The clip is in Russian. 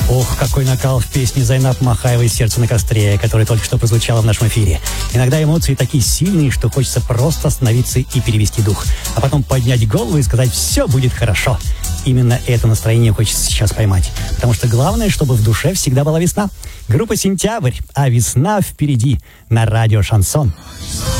Ох, какой накал в песне Зайнаб Махаевой «Сердце на костре», которая только что прозвучала в нашем эфире. Иногда эмоции такие сильные, что хочется просто остановиться и перевести дух, а потом поднять голову и сказать «все будет хорошо». Именно это настроение хочется сейчас поймать, потому что главное, чтобы в душе всегда была весна. Группа «Сентябрь», а весна впереди на радио «Шансон».